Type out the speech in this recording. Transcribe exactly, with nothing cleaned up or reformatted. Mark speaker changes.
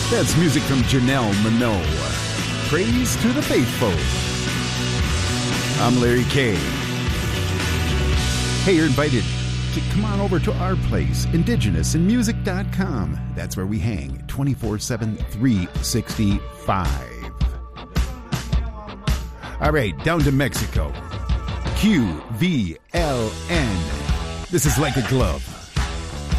Speaker 1: That's music from Janelle Monáe. Praise to the faithful. I'm Larry K. Hey, you're invited to come on over to our place, indigenous in music dot com. That's where we hang twenty-four seven, three sixty-five. All right, down to Mexico. Q V L N. This is Like a Glove.